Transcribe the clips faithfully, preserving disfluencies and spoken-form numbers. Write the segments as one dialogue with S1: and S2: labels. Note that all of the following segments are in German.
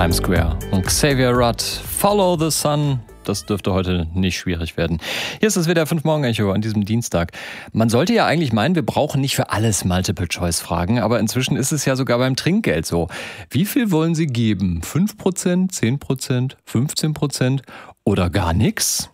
S1: Times Square. Und Xavier Rudd, Follow the Sun. Das dürfte heute nicht schwierig werden. Hier ist das W D R fünf Morgen-Echo an diesem Dienstag. Man sollte ja eigentlich meinen, wir brauchen nicht für alles Multiple-Choice-Fragen, aber inzwischen ist es ja sogar beim Trinkgeld so. Wie viel wollen Sie geben? fünf Prozent, zehn Prozent, fünfzehn Prozent oder gar nichts?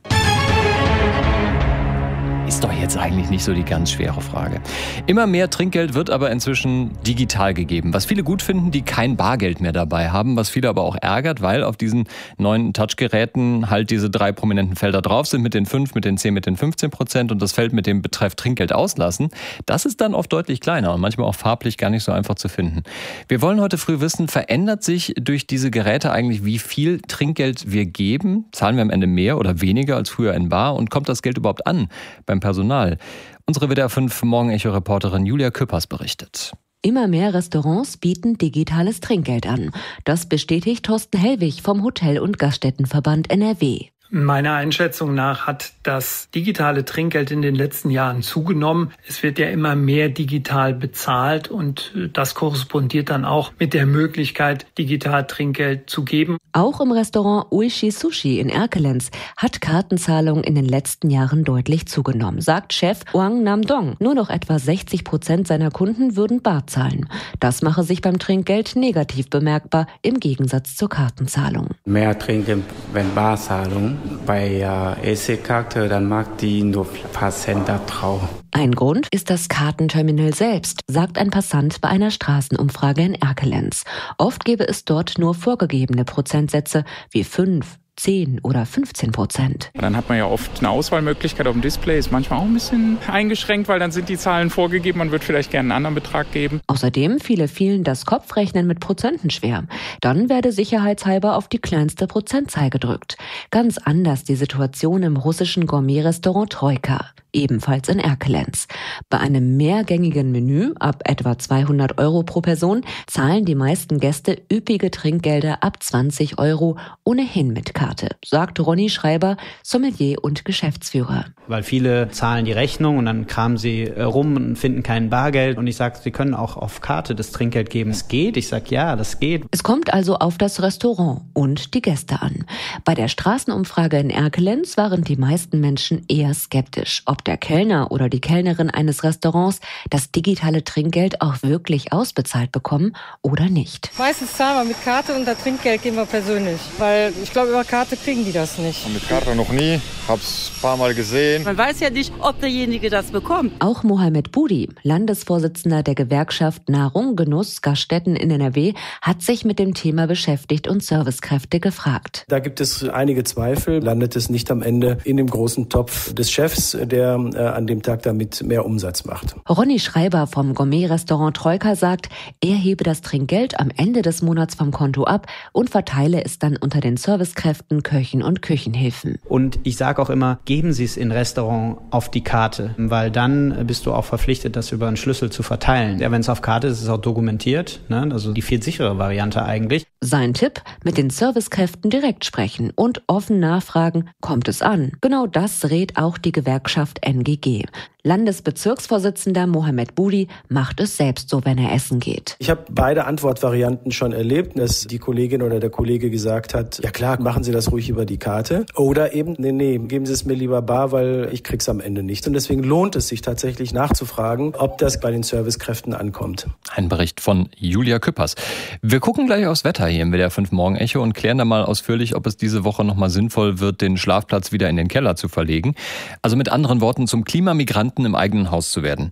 S1: Ist doch jetzt eigentlich nicht so die ganz schwere Frage. Immer mehr Trinkgeld wird aber inzwischen digital gegeben. Was viele gut finden, die kein Bargeld mehr dabei haben, was viele aber auch ärgert, weil auf diesen neuen Touchgeräten halt diese drei prominenten Felder drauf sind mit den fünf, mit den zehn, mit den fünfzehn Prozent und das Feld mit dem Betreff Trinkgeld auslassen. Das ist dann oft deutlich kleiner und manchmal auch farblich gar nicht so einfach zu finden. Wir wollen heute früh wissen, verändert sich durch diese Geräte eigentlich, wie viel Trinkgeld wir geben? Zahlen wir am Ende mehr oder weniger als früher in bar? Und kommt das Geld überhaupt an beim Personal? Unsere W D R fünf Morgen-Echo-Reporterin Julia Küppers berichtet.
S2: Immer mehr Restaurants bieten digitales Trinkgeld an. Das bestätigt Thorsten Hellwig vom Hotel- und Gaststättenverband N R W.
S3: Meiner Einschätzung nach hat das digitale Trinkgeld in den letzten Jahren zugenommen. Es wird ja immer mehr digital bezahlt und das korrespondiert dann auch mit der Möglichkeit, digital Trinkgeld zu geben.
S2: Auch im Restaurant Uishi Sushi in Erkelenz hat Kartenzahlung in den letzten Jahren deutlich zugenommen, sagt Chef Wang Namdong. Nur noch etwa sechzig Prozent seiner Kunden würden bar zahlen. Das mache sich beim Trinkgeld negativ bemerkbar im Gegensatz zur Kartenzahlung.
S4: Mehr Trinkgeld, wenn Barzahlung. Bei äh, E C-Karte, dann mag die nur ein paar Cent da drauf.
S2: Ein Grund ist das Kartenterminal selbst, sagt ein Passant bei einer Straßenumfrage in Erkelenz. Oft gäbe es dort nur vorgegebene Prozentsätze wie fünf, zehn oder fünfzehn Prozent.
S5: Dann hat man ja oft eine Auswahlmöglichkeit auf dem Display, ist manchmal auch ein bisschen eingeschränkt, weil dann sind die Zahlen vorgegeben, man wird vielleicht gerne einen anderen Betrag geben.
S2: Außerdem fiele vielen das Kopfrechnen mit Prozenten schwer. Dann werde sicherheitshalber auf die kleinste Prozentzahl gedrückt. Ganz anders die Situation im russischen Gourmet-Restaurant Troika, ebenfalls in Erkelenz. Bei einem mehrgängigen Menü ab etwa zweihundert Euro pro Person zahlen die meisten Gäste üppige Trinkgelder ab zwanzig Euro ohnehin mit Karte, sagt Ronny Schreiber, Sommelier und Geschäftsführer.
S6: Weil viele zahlen die Rechnung und dann kramen sie rum und finden kein Bargeld. Und ich sage, sie können auch auf Karte das Trinkgeld geben. Es geht. Ich sage, ja, das geht.
S2: Es kommt also auf das Restaurant und die Gäste an. Bei der Straßenumfrage in Erkelenz waren die meisten Menschen eher skeptisch, ob der Kellner oder die Kellnerin eines Restaurants das digitale Trinkgeld auch wirklich ausbezahlt bekommen oder nicht.
S7: Meistens zahlen wir mit Karte und das Trinkgeld geben wir persönlich. Weil ich glaube, über Karte kriegen die das nicht.
S8: Mit Karte noch nie, hab's ein paar Mal gesehen.
S9: Man weiß ja nicht, ob derjenige das bekommt.
S2: Auch Mohamed Budi, Landesvorsitzender der Gewerkschaft Nahrung, Genuss, Gaststätten in N R W, hat sich mit dem Thema beschäftigt und Servicekräfte gefragt.
S10: Da gibt es einige Zweifel. Landet es nicht am Ende in dem großen Topf des Chefs, der äh, an dem Tag damit mehr Umsatz macht?
S2: Ronny Schreiber vom Gourmet-Restaurant Troika sagt, er hebe das Trinkgeld am Ende des Monats vom Konto ab und verteile es dann unter den Servicekräften, Köchen und Küchenhilfen.
S6: Und ich sage auch immer, geben Sie es in Restaurant auf die Karte, weil dann bist du auch verpflichtet, das über einen Schlüssel zu verteilen. Ja, wenn es auf Karte ist, ist es auch dokumentiert, ne? Also die viel sichere Variante eigentlich.
S2: Sein Tipp, mit den Servicekräften direkt sprechen und offen nachfragen, kommt es an? Genau das rät auch die Gewerkschaft N G G. Landesbezirksvorsitzender Mohamed Budi macht es selbst so, wenn er essen geht.
S10: Ich habe beide Antwortvarianten schon erlebt, dass die Kollegin oder der Kollege gesagt hat, ja klar, machen Sie das ruhig über die Karte. Oder eben, nee, nee, geben Sie es mir lieber bar, weil ich krieg's am Ende nicht. Und deswegen lohnt es sich tatsächlich nachzufragen, ob das bei den Servicekräften ankommt.
S1: Ein Bericht von Julia Küppers. Wir gucken gleich aufs Wetter hier im W D R fünf Morgen-Echo und klären dann mal ausführlich, ob es diese Woche nochmal sinnvoll wird, den Schlafplatz wieder in den Keller zu verlegen. Also mit anderen Worten, zum Klimamigranten im eigenen Haus zu werden.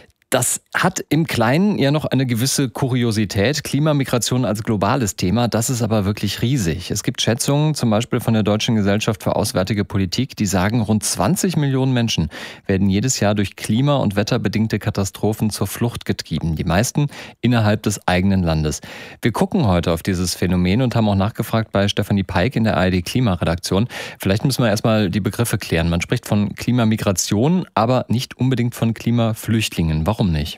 S1: Das hat im Kleinen ja noch eine gewisse Kuriosität. Klimamigration als globales Thema, das ist aber wirklich riesig. Es gibt Schätzungen, zum Beispiel von der Deutschen Gesellschaft für Auswärtige Politik, die sagen, rund zwanzig Millionen Menschen werden jedes Jahr durch klima- und wetterbedingte Katastrophen zur Flucht getrieben. Die meisten innerhalb des eigenen Landes. Wir gucken heute auf dieses Phänomen und haben auch nachgefragt bei Stefanie Peik in der A R D Klimaredaktion. Vielleicht müssen wir erstmal die Begriffe klären. Man spricht von Klimamigration, aber nicht unbedingt von Klimaflüchtlingen. Warum nicht?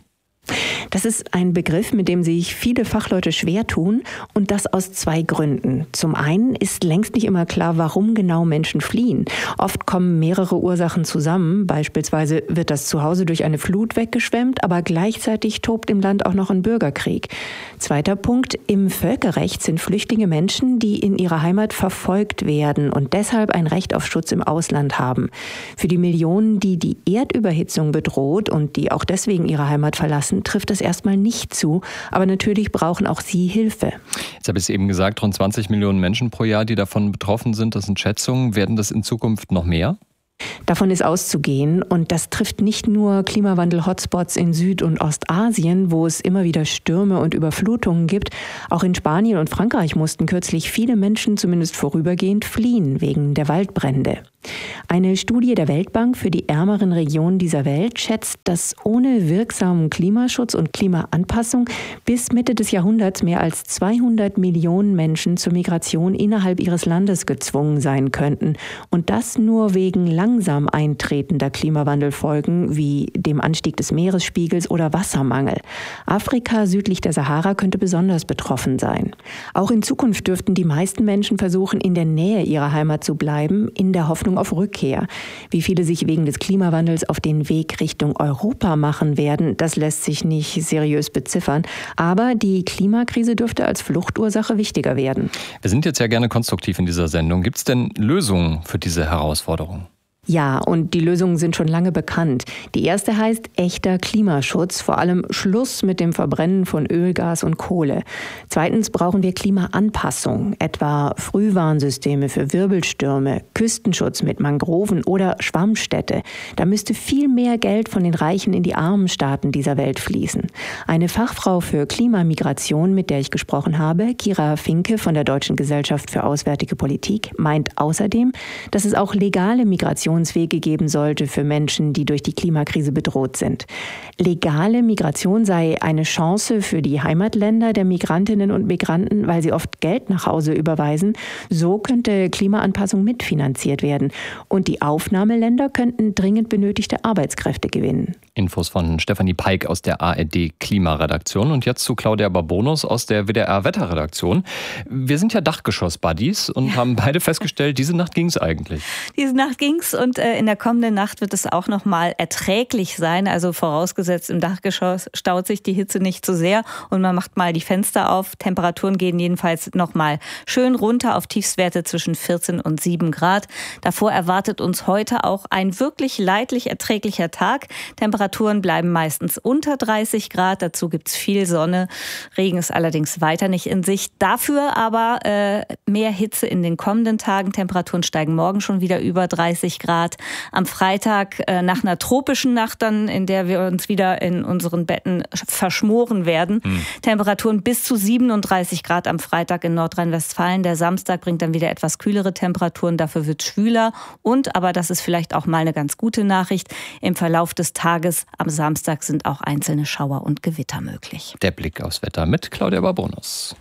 S11: Das ist ein Begriff, mit dem sich viele Fachleute schwer tun, und das aus zwei Gründen. Zum einen ist längst nicht immer klar, warum genau Menschen fliehen. Oft kommen mehrere Ursachen zusammen. Beispielsweise wird das Zuhause durch eine Flut weggeschwemmt, aber gleichzeitig tobt im Land auch noch ein Bürgerkrieg. Zweiter Punkt: Im Völkerrecht sind Flüchtlinge Menschen, die in ihrer Heimat verfolgt werden und deshalb ein Recht auf Schutz im Ausland haben. Für die Millionen, die die Erdüberhitzung bedroht und die auch deswegen ihre Heimat verlassen, trifft es erstmal nicht zu, aber natürlich brauchen auch sie Hilfe.
S1: Jetzt habe ich es eben gesagt, rund zwanzig Millionen Menschen pro Jahr, die davon betroffen sind. Das sind Schätzungen. Werden das in Zukunft noch mehr?
S11: Davon ist auszugehen, und das trifft nicht nur Klimawandel-Hotspots in Süd- und Ostasien, wo es immer wieder Stürme und Überflutungen gibt. Auch in Spanien und Frankreich mussten kürzlich viele Menschen zumindest vorübergehend fliehen wegen der Waldbrände. Eine Studie der Weltbank für die ärmeren Regionen dieser Welt schätzt, dass ohne wirksamen Klimaschutz und Klimaanpassung bis Mitte des Jahrhunderts mehr als zweihundert Millionen Menschen zur Migration innerhalb ihres Landes gezwungen sein könnten. Und das nur wegen langsam eintretender Klimawandelfolgen wie dem Anstieg des Meeresspiegels oder Wassermangel. Afrika südlich der Sahara könnte besonders betroffen sein. Auch in Zukunft dürften die meisten Menschen versuchen, in der Nähe ihrer Heimat zu bleiben, in der Hoffnung auf Rückkehr. Wie viele sich wegen des Klimawandels auf den Weg Richtung Europa machen werden, das lässt sich nicht seriös beziffern. Aber die Klimakrise dürfte als Fluchtursache wichtiger werden.
S1: Wir sind jetzt ja gerne konstruktiv in dieser Sendung. Gibt es denn Lösungen für diese Herausforderung?
S11: Ja, und die Lösungen sind schon lange bekannt. Die erste heißt echter Klimaschutz, vor allem Schluss mit dem Verbrennen von Öl, Gas und Kohle. Zweitens brauchen wir Klimaanpassung, etwa Frühwarnsysteme für Wirbelstürme, Küstenschutz mit Mangroven oder Schwammstädte. Da müsste viel mehr Geld von den reichen in die armen Staaten dieser Welt fließen. Eine Fachfrau für Klimamigration, mit der ich gesprochen habe, Kira Finke von der Deutschen Gesellschaft für Auswärtige Politik, meint außerdem, dass es auch legale Migration Migrationswege geben sollte für Menschen, die durch die Klimakrise bedroht sind. Legale Migration sei eine Chance für die Heimatländer der Migrantinnen und Migranten, weil sie oft Geld nach Hause überweisen. So könnte Klimaanpassung mitfinanziert werden. Und die Aufnahmeländer könnten dringend benötigte Arbeitskräfte gewinnen.
S1: Infos von Stefanie Peik aus der A R D-Klimaredaktion. Und jetzt zu Claudia Barbonus aus der W D R-Wetterredaktion. Wir sind ja Dachgeschoss-Buddies und haben beide festgestellt, diese Nacht ging es eigentlich.
S12: Diese Nacht ging es, und äh, in der kommenden Nacht wird es auch noch mal erträglich sein. Also vorausgesetzt, im Dachgeschoss staut sich die Hitze nicht zu sehr und man macht mal die Fenster auf. Temperaturen gehen jedenfalls noch mal schön runter auf Tiefstwerte zwischen vierzehn und sieben Grad. Davor erwartet uns heute auch ein wirklich leidlich erträglicher Tag. Temperaturen bleiben meistens unter dreißig Grad. Dazu gibt es viel Sonne. Regen ist allerdings weiter nicht in Sicht. Dafür aber äh, mehr Hitze in den kommenden Tagen. Temperaturen steigen morgen schon wieder über dreißig Grad. Am Freitag äh, nach einer tropischen Nacht dann, in der wir uns wieder in unseren Betten verschmoren werden. Hm. Temperaturen bis zu siebenunddreißig Grad am Freitag in Nordrhein-Westfalen. Der Samstag bringt dann wieder etwas kühlere Temperaturen. Dafür wird es schwüler. Und, aber das ist vielleicht auch mal eine ganz gute Nachricht, im Verlauf des Tages am Samstag sind auch einzelne Schauer und Gewitter möglich.
S1: Der Blick aufs Wetter mit Claudia Barbonus.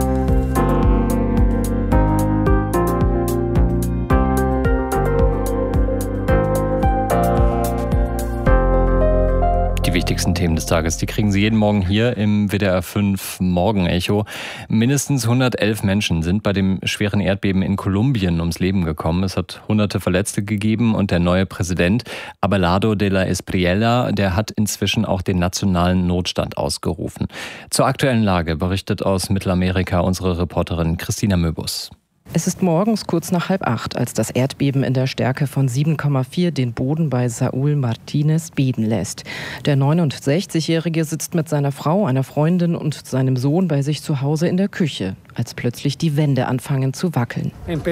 S1: Die wichtigsten Themen des Tages, die kriegen Sie jeden Morgen hier im W D R fünf Morgenecho. Mindestens hundertelf Menschen sind bei dem schweren Erdbeben in Kolumbien ums Leben gekommen. Es hat hunderte Verletzte gegeben und der neue Präsident Abelardo de la Espriella, der hat inzwischen auch den nationalen Notstand ausgerufen. Zur aktuellen Lage berichtet aus Mittelamerika unsere Reporterin Christina Möbus.
S13: Es ist morgens kurz nach halb acht, als das Erdbeben in der Stärke von sieben Komma vier den Boden bei Saúl Martínez beben lässt. Der neunundsechzigjährige sitzt mit seiner Frau, einer Freundin und seinem Sohn bei sich zu Hause in der Küche, als plötzlich die Wände anfangen zu wackeln.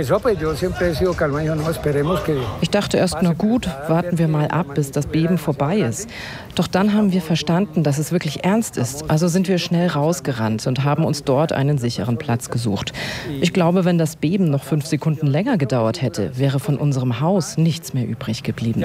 S13: Ich dachte erst, na gut, warten wir mal ab, bis das Beben vorbei ist. Doch dann haben wir verstanden, dass es wirklich ernst ist. Also sind wir schnell rausgerannt und haben uns dort einen sicheren Platz gesucht. Ich glaube, wenn das Beben noch fünf Sekunden länger gedauert hätte, wäre von unserem Haus nichts mehr übrig geblieben.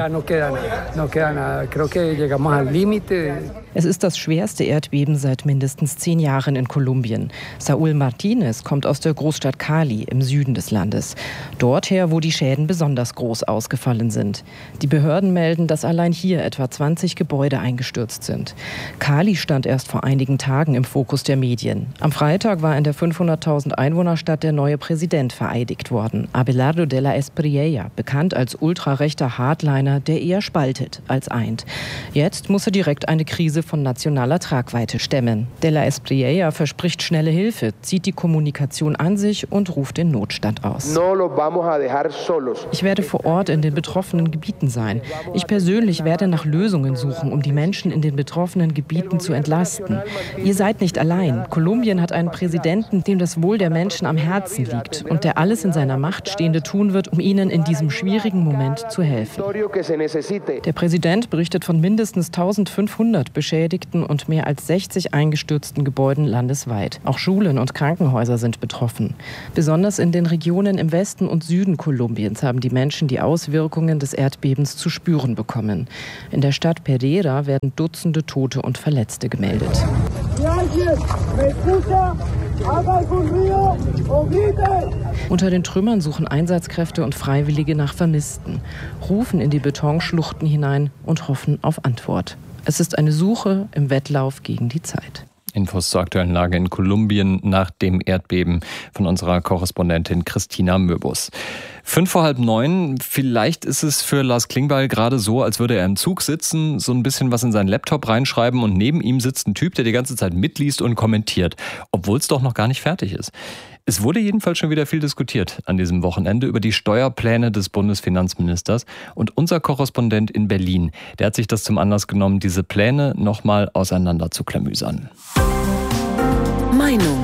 S13: Es ist das schwerste Erdbeben seit mindestens zehn Jahren in Kolumbien. Saúl Martínez Martinez kommt aus der Großstadt Cali im Süden des Landes. Dorther, wo die Schäden besonders groß ausgefallen sind. Die Behörden melden, dass allein hier etwa zwanzig Gebäude eingestürzt sind. Cali stand erst vor einigen Tagen im Fokus der Medien. Am Freitag war in der fünfhunderttausend Einwohnerstadt der neue Präsident vereidigt worden. Abelardo de la Espriella, bekannt als ultrarechter Hardliner, der eher spaltet als eint. Jetzt muss er direkt eine Krise von nationaler Tragweite stemmen. De la Espriella verspricht schnelle Hilfe, zieht die Kommunikation an sich und ruft den Notstand aus. Ich werde vor Ort in den betroffenen Gebieten sein. Ich persönlich werde nach Lösungen suchen, um die Menschen in den betroffenen Gebieten zu entlasten. Ihr seid nicht allein. Kolumbien hat einen Präsidenten, dem das Wohl der Menschen am Herzen liegt und der alles in seiner Macht Stehende tun wird, um ihnen in diesem schwierigen Moment zu helfen. Der Präsident berichtet von mindestens eintausendfünfhundert Beschädigten und mehr als sechzig eingestürzten Gebäuden landesweit. Auch Schulen und Krankenhäuser sind betroffen. Besonders in den Regionen im Westen und Süden Kolumbiens haben die Menschen die Auswirkungen des Erdbebens zu spüren bekommen. In der Stadt Pereira werden Dutzende Tote und Verletzte gemeldet. Unter den Trümmern suchen Einsatzkräfte und Freiwillige nach Vermissten, rufen in die Betonschluchten hinein und hoffen auf Antwort. Es ist eine Suche im Wettlauf gegen die Zeit.
S1: Infos zur aktuellen Lage in Kolumbien nach dem Erdbeben von unserer Korrespondentin Christina Möbus. Fünf vor halb neun, vielleicht ist es für Lars Klingbeil gerade so, als würde er im Zug sitzen, so ein bisschen was in seinen Laptop reinschreiben und neben ihm sitzt ein Typ, der die ganze Zeit mitliest und kommentiert, obwohl es doch noch gar nicht fertig ist. Es wurde jedenfalls schon wieder viel diskutiert an diesem Wochenende über die Steuerpläne des Bundesfinanzministers und unser Korrespondent in Berlin, der hat sich das zum Anlass genommen, diese Pläne nochmal auseinander zu klamüsern.
S14: Meinung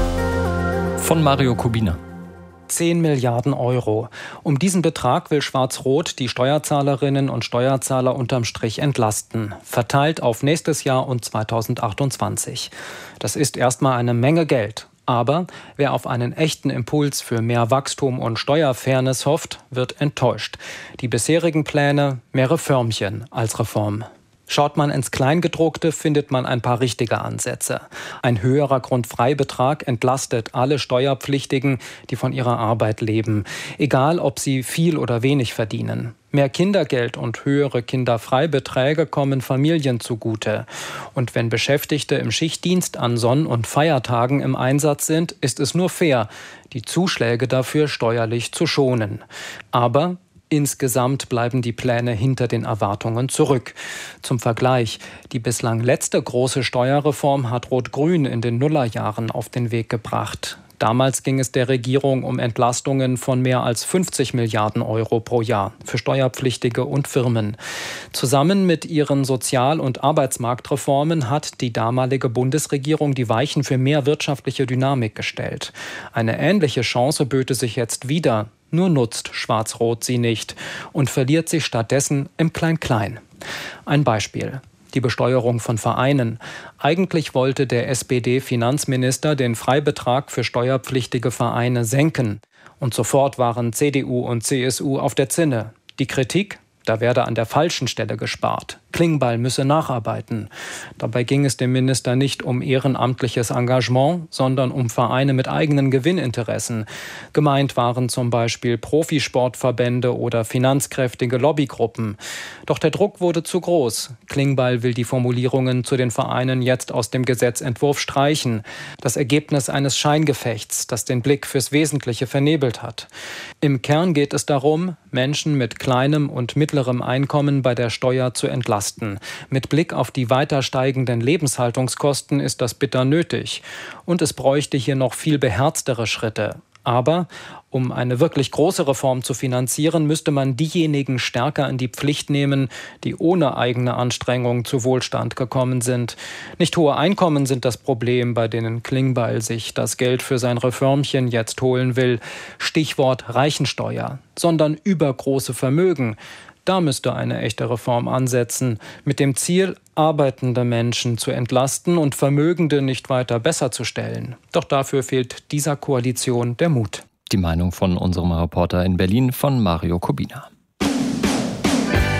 S1: von Mario Kubina.
S15: zehn Milliarden Euro. Um diesen Betrag will Schwarz-Rot die Steuerzahlerinnen und Steuerzahler unterm Strich entlasten, verteilt auf nächstes Jahr und zweitausendachtundzwanzig. Das ist erstmal eine Menge Geld. Aber wer auf einen echten Impuls für mehr Wachstum und Steuerfairness hofft, wird enttäuscht. Die bisherigen Pläne mehr Reformchen als Reform. Schaut man ins Kleingedruckte, findet man ein paar richtige Ansätze. Ein höherer Grundfreibetrag entlastet alle Steuerpflichtigen, die von ihrer Arbeit leben, egal ob sie viel oder wenig verdienen. Mehr Kindergeld und höhere Kinderfreibeträge kommen Familien zugute. Und wenn Beschäftigte im Schichtdienst an Sonn- und Feiertagen im Einsatz sind, ist es nur fair, die Zuschläge dafür steuerlich zu schonen. Aber insgesamt bleiben die Pläne hinter den Erwartungen zurück. Zum Vergleich, die bislang letzte große Steuerreform hat Rot-Grün in den Nullerjahren auf den Weg gebracht. Damals ging es der Regierung um Entlastungen von mehr als fünfzig Milliarden Euro pro Jahr für Steuerpflichtige und Firmen. Zusammen mit ihren Sozial- und Arbeitsmarktreformen hat die damalige Bundesregierung die Weichen für mehr wirtschaftliche Dynamik gestellt. Eine ähnliche Chance böte sich jetzt wieder. Nur nutzt Schwarz-Rot sie nicht und verliert sich stattdessen im Klein-Klein. Ein Beispiel. Die Besteuerung von Vereinen. Eigentlich wollte der S P D-Finanzminister den Freibetrag für steuerpflichtige Vereine senken. Und sofort waren C D U und C S U auf der Zinne. Die Kritik? Da werde an der falschen Stelle gespart. Klingbeil müsse nacharbeiten. Dabei ging es dem Minister nicht um ehrenamtliches Engagement, sondern um Vereine mit eigenen Gewinninteressen. Gemeint waren zum Beispiel Profisportverbände oder finanzkräftige Lobbygruppen. Doch der Druck wurde zu groß. Klingbeil will die Formulierungen zu den Vereinen jetzt aus dem Gesetzentwurf streichen. Das Ergebnis eines Scheingefechts, das den Blick fürs Wesentliche vernebelt hat. Im Kern geht es darum, Menschen mit kleinem und mittlerem Einkommen bei der Steuer zu entlasten. Mit Blick auf die weiter steigenden Lebenshaltungskosten ist das bitter nötig. Und es bräuchte hier noch viel beherztere Schritte. Aber um eine wirklich große Reform zu finanzieren, müsste man diejenigen stärker in die Pflicht nehmen, die ohne eigene Anstrengung zu Wohlstand gekommen sind. Nicht hohe Einkommen sind das Problem, bei denen Klingbeil sich das Geld für sein Reformchen jetzt holen will. Stichwort Reichensteuer, sondern übergroße Vermögen. Da müsste eine echte Reform ansetzen, mit dem Ziel, arbeitende Menschen zu entlasten und Vermögende nicht weiter besser zu stellen. Doch dafür fehlt dieser Koalition der Mut.
S1: Die Meinung von unserem Reporter in Berlin, von Mario Kubina.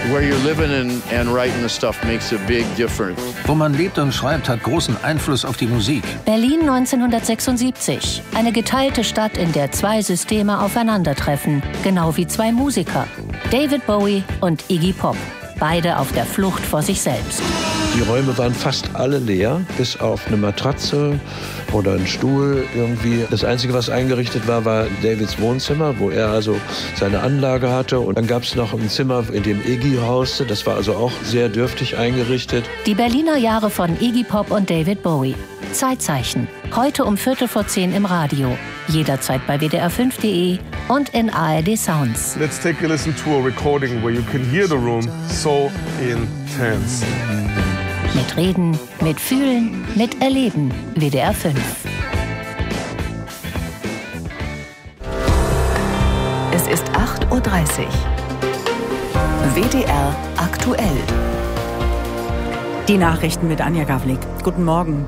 S14: Where you're living and, and writing the stuff makes a big difference.
S16: Wo man lebt und schreibt, hat großen Einfluss auf die Musik.
S17: Berlin neunzehnhundertsechsundsiebzig. Eine geteilte Stadt, in der zwei Systeme aufeinandertreffen. Genau wie zwei Musiker. David Bowie und Iggy Pop. Beide auf der Flucht vor sich selbst.
S18: Die Räume waren fast alle leer, bis auf eine Matratze oder einen Stuhl irgendwie. Das Einzige, was eingerichtet war, war Davids Wohnzimmer, wo er also seine Anlage hatte. Und dann gab es noch ein Zimmer, in dem Iggy hauste. Das war also auch sehr dürftig eingerichtet.
S17: Die Berliner Jahre von Iggy Pop und David Bowie. Zeitzeichen. Heute um Viertel vor zehn im Radio. Jederzeit bei W D R fünf Punkt de und in A R D Sounds.
S19: Let's take a listen to a recording where you can hear the room so intense.
S17: Mit Reden, mit Fühlen, mit Erleben. W D R fünf.
S2: Es ist acht Uhr dreißig. W D R aktuell.
S20: Die Nachrichten mit Anja Gawlik. Guten Morgen.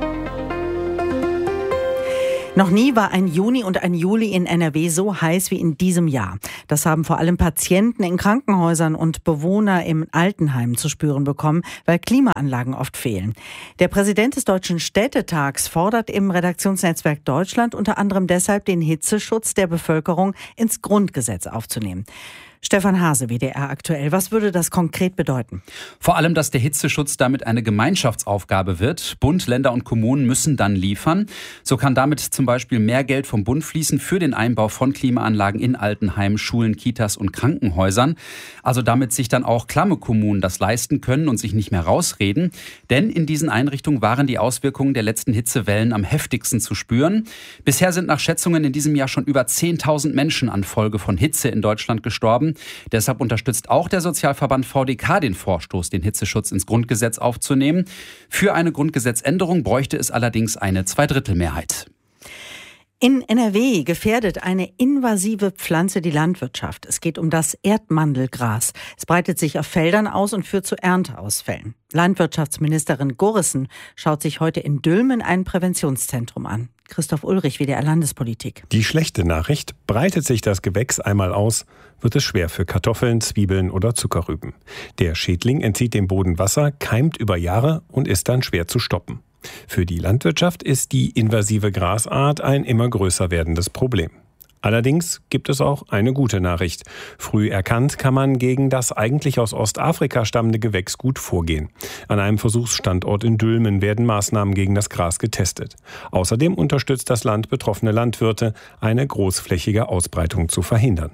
S20: Noch nie war ein Juni und ein Juli in N R W so heiß wie in diesem Jahr. Das haben vor allem Patienten in Krankenhäusern und Bewohner im Altenheim zu spüren bekommen, weil Klimaanlagen oft fehlen. Der Präsident des Deutschen Städtetags fordert im Redaktionsnetzwerk Deutschland unter anderem deshalb, den Hitzeschutz der Bevölkerung ins Grundgesetz aufzunehmen. Stefan Hase, W D R aktuell. Was würde das konkret bedeuten?
S21: Vor allem, dass der Hitzeschutz damit eine Gemeinschaftsaufgabe wird. Bund, Länder und Kommunen müssen dann liefern. So kann damit zum Beispiel mehr Geld vom Bund fließen für den Einbau von Klimaanlagen in Altenheimen, Schulen, Kitas und Krankenhäusern. Also damit sich dann auch klamme Kommunen das leisten können und sich nicht mehr rausreden. Denn in diesen Einrichtungen waren die Auswirkungen der letzten Hitzewellen am heftigsten zu spüren. Bisher sind nach Schätzungen in diesem Jahr schon über zehntausend Menschen an Folge von Hitze in Deutschland gestorben. Deshalb unterstützt auch der Sozialverband V D K den Vorstoß, den Hitzeschutz ins Grundgesetz aufzunehmen. Für eine Grundgesetzänderung bräuchte es allerdings eine Zweidrittelmehrheit.
S20: In N R W gefährdet eine invasive Pflanze die Landwirtschaft. Es geht um das Erdmandelgras. Es breitet sich auf Feldern aus und führt zu Ernteausfällen. Landwirtschaftsministerin Gorissen schaut sich heute in Dülmen ein Präventionszentrum an. Christoph Ulrich, W D R Landespolitik.
S22: Die schlechte Nachricht: breitet sich das Gewächs einmal aus, wird es schwer für Kartoffeln, Zwiebeln oder Zuckerrüben. Der Schädling entzieht dem Boden Wasser, keimt über Jahre und ist dann schwer zu stoppen. Für die Landwirtschaft ist die invasive Grasart ein immer größer werdendes Problem. Allerdings gibt es auch eine gute Nachricht. Früh erkannt kann man gegen das eigentlich aus Ostafrika stammende Gewächs gut vorgehen. An einem Versuchsstandort in Dülmen werden Maßnahmen gegen das Gras getestet. Außerdem unterstützt das Land betroffene Landwirte, eine großflächige Ausbreitung zu verhindern.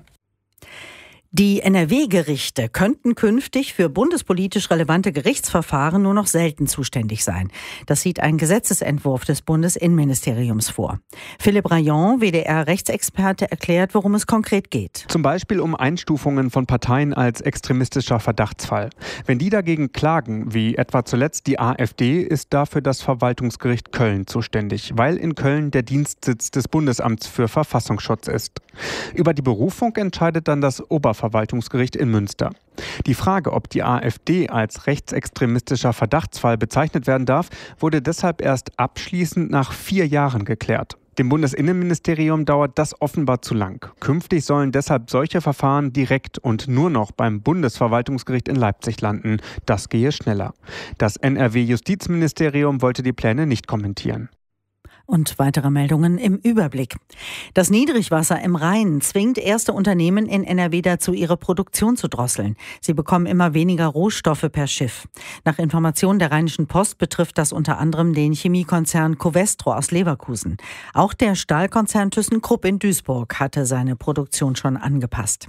S20: Die N R W-Gerichte könnten künftig für bundespolitisch relevante Gerichtsverfahren nur noch selten zuständig sein. Das sieht ein Gesetzesentwurf des Bundesinnenministeriums vor. Philipp Rayon, W D R-Rechtsexperte, erklärt, worum es konkret geht.
S23: Zum Beispiel um Einstufungen von Parteien als extremistischer Verdachtsfall. Wenn die dagegen klagen, wie etwa zuletzt die AfD, ist dafür das Verwaltungsgericht Köln zuständig, weil in Köln der Dienstsitz des Bundesamts für Verfassungsschutz ist. Über die Berufung entscheidet dann das Oberverwaltungsgericht Verwaltungsgericht in Münster. Die Frage, ob die AfD als rechtsextremistischer Verdachtsfall bezeichnet werden darf, wurde deshalb erst abschließend nach vier Jahren geklärt. Dem Bundesinnenministerium dauert das offenbar zu lang. Künftig sollen deshalb solche Verfahren direkt und nur noch beim Bundesverwaltungsgericht in Leipzig landen. Das gehe schneller. Das N R W-Justizministerium wollte die Pläne nicht kommentieren.
S20: Und weitere Meldungen im Überblick. Das Niedrigwasser im Rhein zwingt erste Unternehmen in N R W dazu, ihre Produktion zu drosseln. Sie bekommen immer weniger Rohstoffe per Schiff. Nach Informationen der Rheinischen Post betrifft das unter anderem den Chemiekonzern Covestro aus Leverkusen. Auch der Stahlkonzern ThyssenKrupp in Duisburg hatte seine Produktion schon angepasst.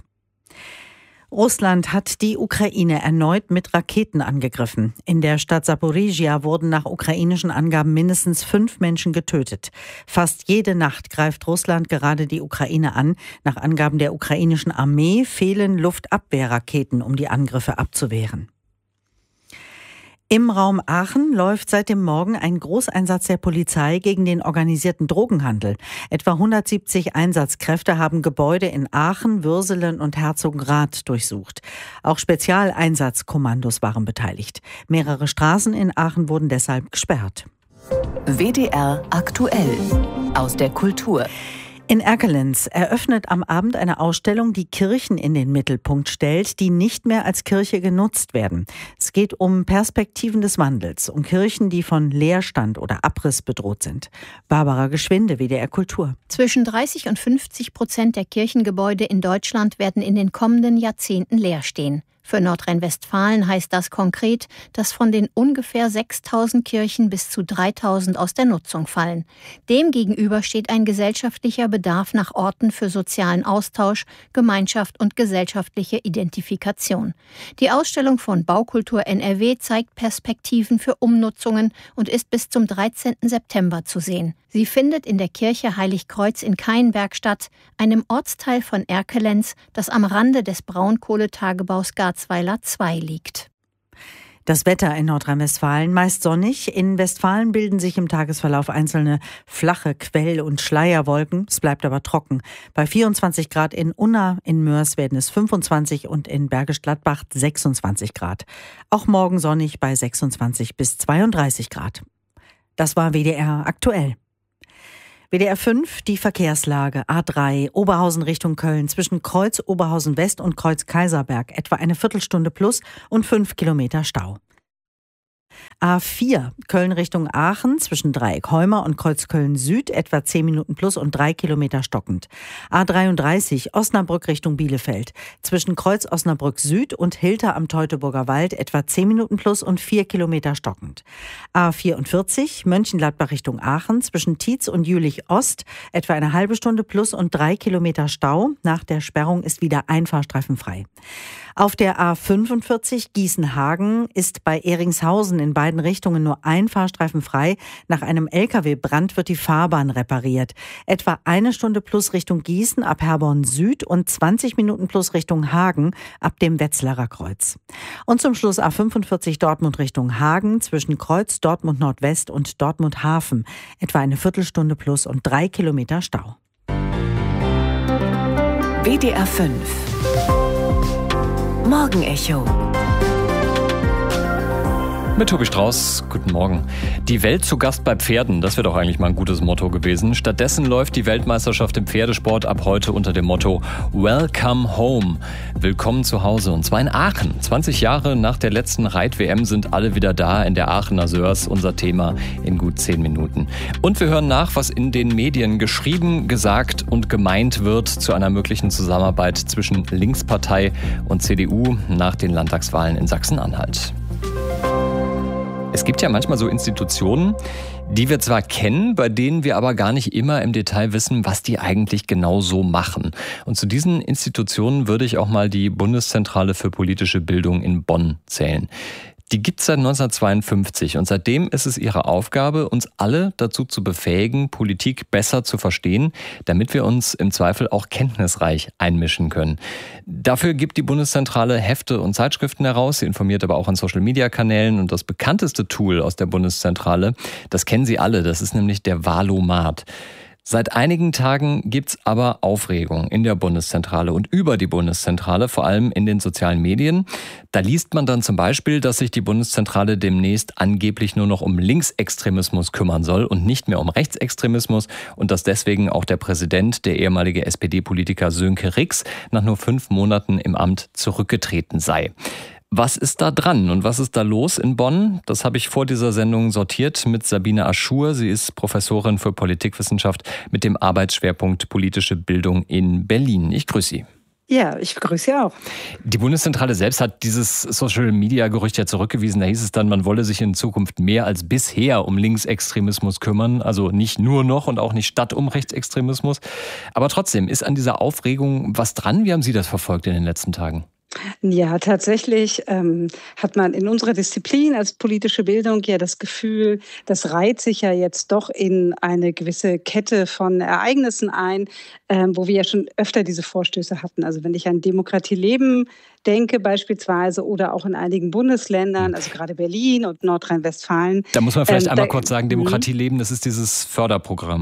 S20: Russland hat die Ukraine erneut mit Raketen angegriffen. In der Stadt Saporizhia wurden nach ukrainischen Angaben mindestens fünf Menschen getötet. Fast jede Nacht greift Russland gerade die Ukraine an. Nach Angaben der ukrainischen Armee fehlen Luftabwehrraketen, um die Angriffe abzuwehren. Im Raum Aachen läuft seit dem Morgen ein Großeinsatz der Polizei gegen den organisierten Drogenhandel. Etwa hundertsiebzig Einsatzkräfte haben Gebäude in Aachen, Würselen und Herzogenrath durchsucht. Auch Spezialeinsatzkommandos waren beteiligt. Mehrere Straßen in Aachen wurden deshalb gesperrt.
S2: W D R aktuell aus der Kultur.
S20: In Erkelenz eröffnet am Abend eine Ausstellung, die Kirchen in den Mittelpunkt stellt, die nicht mehr als Kirche genutzt werden. Es geht um Perspektiven des Wandels, um Kirchen, die von Leerstand oder Abriss bedroht sind. Barbara Geschwinde, W D R Kultur.
S3: Zwischen dreißig und fünfzig Prozent der Kirchengebäude in Deutschland werden in den kommenden Jahrzehnten leer stehen. Für Nordrhein-Westfalen heißt das konkret, dass von den ungefähr sechstausend Kirchen bis zu dreitausend aus der Nutzung fallen. Demgegenüber steht ein gesellschaftlicher Bedarf nach Orten für sozialen Austausch, Gemeinschaft und gesellschaftliche Identifikation. Die Ausstellung von Baukultur N R W zeigt Perspektiven für Umnutzungen und ist bis zum dreizehnten September zu sehen. Sie findet in der Kirche Heiligkreuz in Kainberg statt, einem Ortsteil von Erkelenz, das am Rande des Braunkohletagebaus Garzweiler zwei liegt.
S20: Das Wetter in Nordrhein-Westfalen meist sonnig. In Westfalen bilden sich im Tagesverlauf einzelne flache Quell- und Schleierwolken. Es bleibt aber trocken. Bei vierundzwanzig Grad in Unna, in Mörs werden es fünfundzwanzig und in Bergisch Gladbach sechsundzwanzig Grad. Auch morgen sonnig bei sechsundzwanzig bis zweiunddreißig Grad. Das war W D R aktuell. W D R fünf, die Verkehrslage. A drei, Oberhausen Richtung Köln, zwischen Kreuz Oberhausen West und Kreuz Kaiserberg. Etwa eine Viertelstunde plus und fünf Kilometer Stau. A vier, Köln Richtung Aachen, zwischen Dreieck Heumer und Kreuz Köln Süd, etwa zehn Minuten plus und drei Kilometer stockend. A dreiunddreißig, Osnabrück Richtung Bielefeld, zwischen Kreuz Osnabrück Süd und Hilter am Teutoburger Wald, etwa zehn Minuten plus und vier Kilometer stockend. A vierundvierzig, Mönchengladbach Richtung Aachen, zwischen Tietz und Jülich Ost, etwa eine halbe Stunde plus und drei Kilometer Stau. Nach der Sperrung ist wieder ein Fahrstreifen frei. Auf der A fünfundvierzig Gießen-Hagen ist bei Ehringshausen in beiden Richtungen nur ein Fahrstreifen frei. Nach einem L K W-Brand wird die Fahrbahn repariert. Etwa eine Stunde plus Richtung Gießen ab Herborn Süd und zwanzig Minuten plus Richtung Hagen ab dem Wetzlarer Kreuz. Und zum Schluss A fünfundvierzig Dortmund Richtung Hagen, zwischen Kreuz Dortmund Nordwest und Dortmund Hafen. Etwa eine Viertelstunde plus und drei Kilometer Stau.
S2: W D R fünf Morgenecho.
S1: Mit Tobi Strauß, guten Morgen. Die Welt zu Gast bei Pferden, das wäre doch eigentlich mal ein gutes Motto gewesen. Stattdessen läuft die Weltmeisterschaft im Pferdesport ab heute unter dem Motto Welcome Home. Willkommen zu Hause. Und zwar in Aachen. zwanzig Jahre nach der letzten Reit-W M sind alle wieder da in der Aachener Sörs. Unser Thema in gut zehn Minuten. Und wir hören nach, was in den Medien geschrieben, gesagt und gemeint wird zu einer möglichen Zusammenarbeit zwischen Linkspartei und C D U nach den Landtagswahlen in Sachsen-Anhalt. Es gibt ja manchmal so Institutionen, die wir zwar kennen, bei denen wir aber gar nicht immer im Detail wissen, was die eigentlich genau so machen. Und zu diesen Institutionen würde ich auch mal die Bundeszentrale für politische Bildung in Bonn zählen. Die gibt es seit neunzehnhundertzweiundfünfzig und seitdem ist es ihre Aufgabe, uns alle dazu zu befähigen, Politik besser zu verstehen, damit wir uns im Zweifel auch kenntnisreich einmischen können. Dafür gibt die Bundeszentrale Hefte und Zeitschriften heraus, sie informiert aber auch an Social-Media-Kanälen und das bekannteste Tool aus der Bundeszentrale, das kennen Sie alle, das ist nämlich der Wahlomat. Seit einigen Tagen gibt's aber Aufregung in der Bundeszentrale und über die Bundeszentrale, vor allem in den sozialen Medien. Da liest man dann zum Beispiel, dass sich die Bundeszentrale demnächst angeblich nur noch um Linksextremismus kümmern soll und nicht mehr um Rechtsextremismus und dass deswegen auch der Präsident, der ehemalige S P D-Politiker Sönke Rix, nach nur fünf Monaten im Amt zurückgetreten sei. Was ist da dran und was ist da los in Bonn? Das habe ich vor dieser Sendung sortiert mit Sabine Aschur. Sie ist Professorin für Politikwissenschaft mit dem Arbeitsschwerpunkt politische Bildung in Berlin. Ich grüße Sie.
S4: Ja, ich begrüße Sie auch.
S1: Die Bundeszentrale selbst hat dieses Social-Media-Gerücht ja zurückgewiesen. Da hieß es dann, man wolle sich in Zukunft mehr als bisher um Linksextremismus kümmern. Also nicht nur noch und auch nicht statt um Rechtsextremismus. Aber trotzdem, ist an dieser Aufregung was dran? Wie haben Sie das verfolgt in den letzten Tagen?
S4: Ja, tatsächlich ähm, hat man in unserer Disziplin als politische Bildung ja das Gefühl, das reiht sich ja jetzt doch in eine gewisse Kette von Ereignissen ein, ähm, wo wir ja schon öfter diese Vorstöße hatten. Also wenn ich an Demokratie leben denke beispielsweise oder auch in einigen Bundesländern, also gerade Berlin und Nordrhein-Westfalen.
S1: Da muss man vielleicht
S4: ähm,
S1: einmal
S4: da,
S1: kurz sagen, Demokratie leben, das ist dieses Förderprogramm.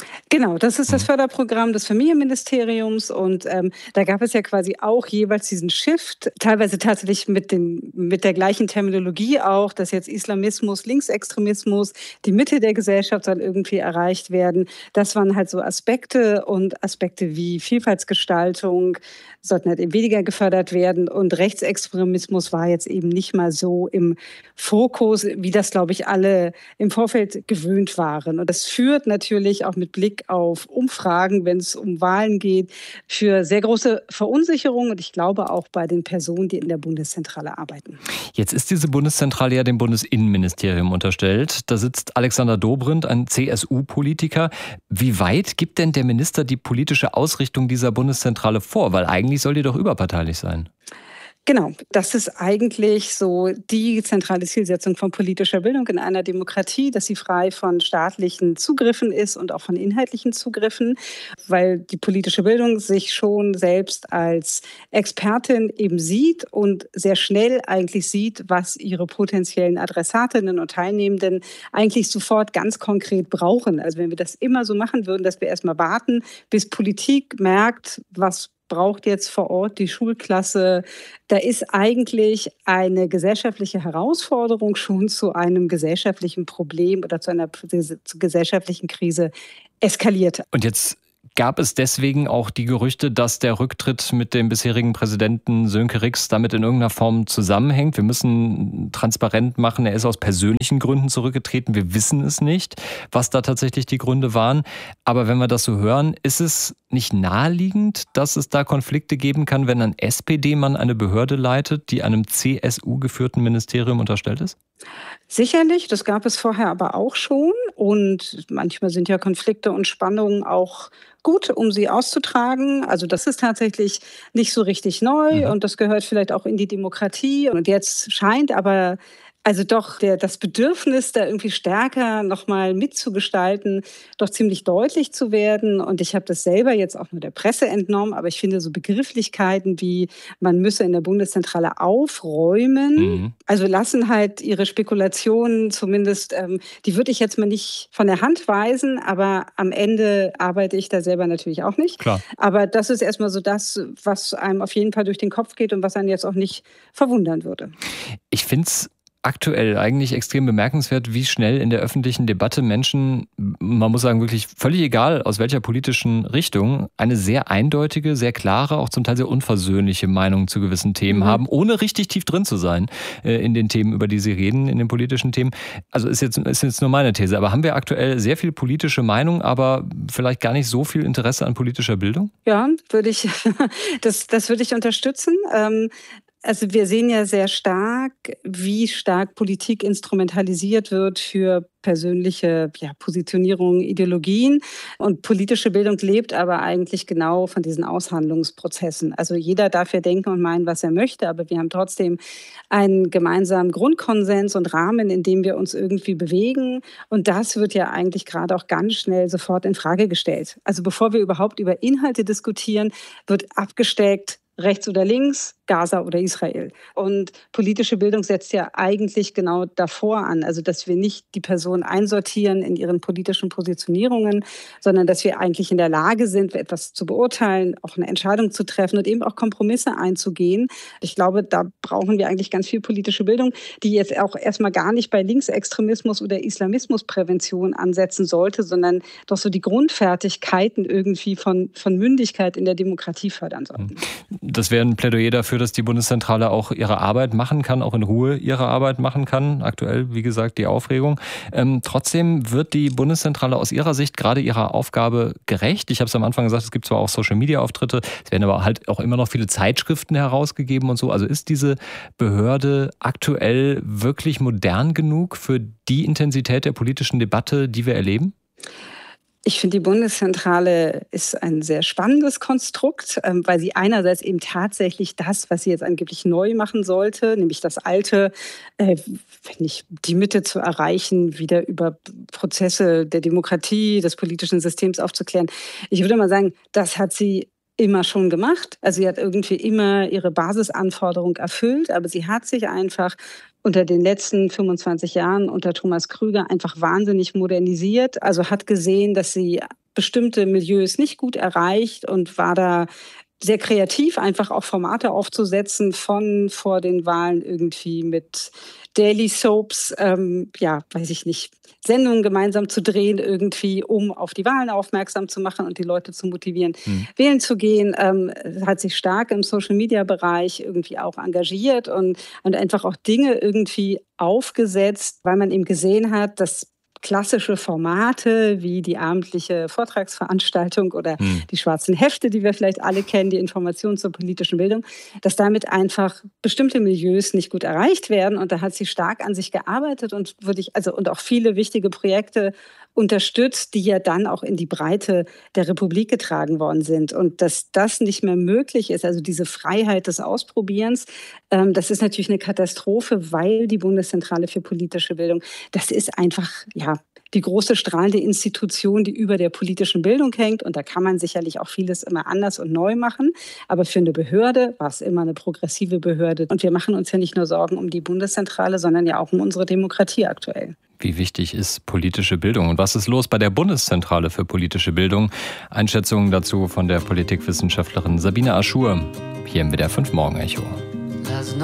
S4: Genau, das ist das Förderprogramm des Familienministeriums und ähm, da gab es ja quasi auch jeweils diesen Shift, teilweise tatsächlich mit, den, mit der gleichen Terminologie auch, dass jetzt Islamismus, Linksextremismus, die Mitte der Gesellschaft soll irgendwie erreicht werden. Das waren halt so Aspekte und Aspekte wie Vielfaltsgestaltung sollten halt eben weniger gefördert werden und Rechtsextremismus war jetzt eben nicht mal so im Fokus, wie das, glaube ich, alle im Vorfeld gewöhnt waren. Und das führt natürlich auch mit Blick auf Umfragen, wenn es um Wahlen geht, für sehr große Verunsicherung und ich glaube auch bei den Personen, die in der Bundeszentrale arbeiten.
S1: Jetzt ist diese Bundeszentrale ja dem Bundesinnenministerium unterstellt. Da sitzt Alexander Dobrindt, ein C S U-Politiker. Wie weit gibt denn der Minister die politische Ausrichtung dieser Bundeszentrale vor? Weil eigentlich soll die doch überparteilich sein.
S4: Genau, das ist eigentlich so die zentrale Zielsetzung von politischer Bildung in einer Demokratie, dass sie frei von staatlichen Zugriffen ist und auch von inhaltlichen Zugriffen, weil die politische Bildung sich schon selbst als Expertin eben sieht und sehr schnell eigentlich sieht, was ihre potenziellen Adressatinnen und Teilnehmenden eigentlich sofort ganz konkret brauchen. Also wenn wir das immer so machen würden, dass wir erstmal warten, bis Politik merkt, was braucht jetzt vor Ort die Schulklasse. Da ist eigentlich eine gesellschaftliche Herausforderung schon zu einem gesellschaftlichen Problem oder zu einer zu gesellschaftlichen Krise eskaliert.
S1: Und jetzt gab es deswegen auch die Gerüchte, dass der Rücktritt mit dem bisherigen Präsidenten Sönke Rix damit in irgendeiner Form zusammenhängt. Wir müssen transparent machen, er ist aus persönlichen Gründen zurückgetreten. Wir wissen es nicht, was da tatsächlich die Gründe waren. Aber wenn wir das so hören, ist es nicht naheliegend, dass es da Konflikte geben kann, wenn ein S P D-Mann eine Behörde leitet, die einem C S U-geführten Ministerium unterstellt ist?
S4: Sicherlich, das gab es vorher aber auch schon. Und manchmal sind ja Konflikte und Spannungen auch gut, um sie auszutragen. Also das ist tatsächlich nicht so richtig neu mhm. und das gehört vielleicht auch in die Demokratie. Und jetzt scheint aber also doch der, das Bedürfnis, da irgendwie stärker nochmal mitzugestalten, doch ziemlich deutlich zu werden. Und ich habe das selber jetzt auch nur der Presse entnommen, aber ich finde so Begrifflichkeiten wie, man müsse in der Bundeszentrale aufräumen, mhm. also lassen halt ihre Spekulationen zumindest, ähm, die würde ich jetzt mal nicht von der Hand weisen, aber am Ende arbeite ich da selber natürlich auch nicht.
S1: Klar.
S4: Aber das ist erstmal so das, was einem auf jeden Fall durch den Kopf geht und was einen jetzt auch nicht verwundern würde.
S1: Ich finde es aktuell eigentlich extrem bemerkenswert, wie schnell in der öffentlichen Debatte Menschen, man muss sagen wirklich völlig egal aus welcher politischen Richtung, eine sehr eindeutige, sehr klare, auch zum Teil sehr unversöhnliche Meinung zu gewissen Themen mhm. haben, ohne richtig tief drin zu sein äh, in den Themen, über die sie reden, in den politischen Themen. Also ist jetzt, ist jetzt nur meine These. Aber haben wir aktuell sehr viel politische Meinung, aber vielleicht gar nicht so viel Interesse an politischer Bildung?
S4: Ja, würde ich, das, das würde ich unterstützen. Ähm, Also wir sehen ja sehr stark, wie stark Politik instrumentalisiert wird für persönliche ja, Positionierungen, Ideologien. Und politische Bildung lebt aber eigentlich genau von diesen Aushandlungsprozessen. Also jeder darf ja denken und meinen, was er möchte, aber wir haben trotzdem einen gemeinsamen Grundkonsens und Rahmen, in dem wir uns irgendwie bewegen. Und das wird ja eigentlich gerade auch ganz schnell sofort in Frage gestellt. Also bevor wir überhaupt über Inhalte diskutieren, wird abgesteckt, rechts oder links, Gaza oder Israel. Und politische Bildung setzt ja eigentlich genau davor an, also dass wir nicht die Person einsortieren in ihren politischen Positionierungen, sondern dass wir eigentlich in der Lage sind, etwas zu beurteilen, auch eine Entscheidung zu treffen und eben auch Kompromisse einzugehen. Ich glaube, da brauchen wir eigentlich ganz viel politische Bildung, die jetzt auch erstmal gar nicht bei Linksextremismus oder Islamismusprävention ansetzen sollte, sondern doch so die Grundfertigkeiten irgendwie von, von Mündigkeit in der Demokratie fördern sollten.
S1: Das wäre ein Plädoyer dafür, dass die Bundeszentrale auch ihre Arbeit machen kann, auch in Ruhe ihre Arbeit machen kann. Aktuell, wie gesagt, die Aufregung. Ähm, trotzdem wird die Bundeszentrale aus ihrer Sicht gerade ihrer Aufgabe gerecht. Ich habe es am Anfang gesagt, es gibt zwar auch Social-Media-Auftritte, es werden aber halt auch immer noch viele Zeitschriften herausgegeben und so. Also ist diese Behörde aktuell wirklich modern genug für die Intensität der politischen Debatte, die wir erleben?
S4: Ich finde, die Bundeszentrale ist ein sehr spannendes Konstrukt, weil sie einerseits eben tatsächlich das, was sie jetzt angeblich neu machen sollte, nämlich das Alte, wenn nicht die Mitte zu erreichen, wieder über Prozesse der Demokratie, des politischen Systems aufzuklären. Ich würde mal sagen, das hat sie immer schon gemacht. Also sie hat irgendwie immer ihre Basisanforderung erfüllt, aber sie hat sich einfach unter den letzten fünfundzwanzig Jahren unter Thomas Krüger einfach wahnsinnig modernisiert. Also hat gesehen, dass sie bestimmte Milieus nicht gut erreicht und war da sehr kreativ, einfach auch Formate aufzusetzen von vor den Wahlen irgendwie mit Daily Soaps, ähm, ja, weiß ich nicht, Sendungen gemeinsam zu drehen irgendwie, um auf die Wahlen aufmerksam zu machen und die Leute zu motivieren, mhm. wählen zu gehen. Ähm, hat sich stark im Social-Media-Bereich irgendwie auch engagiert und, und einfach auch Dinge irgendwie aufgesetzt, weil man eben gesehen hat, dass klassische Formate wie die abendliche Vortragsveranstaltung oder hm. die schwarzen Hefte, die wir vielleicht alle kennen, die Informationen zur politischen Bildung, dass damit einfach bestimmte Milieus nicht gut erreicht werden. Und da hat sie stark an sich gearbeitet und würde ich, also und auch viele wichtige Projekte unterstützt, die ja dann auch in die Breite der Republik getragen worden sind. Und dass das nicht mehr möglich ist, also diese Freiheit des Ausprobierens, ähm, das ist natürlich eine Katastrophe, weil die Bundeszentrale für politische Bildung, das ist einfach, ja, die große strahlende Institution, die über der politischen Bildung hängt. Und da kann man sicherlich auch vieles immer anders und neu machen. Aber für eine Behörde war es immer eine progressive Behörde. Und wir machen uns ja nicht nur Sorgen um die Bundeszentrale, sondern ja auch um unsere Demokratie aktuell.
S1: Wie wichtig ist politische Bildung und was ist los bei der Bundeszentrale für politische Bildung? Einschätzungen dazu von der Politikwissenschaftlerin Sabine Aschur hier im W D R fünf Morgen Echo.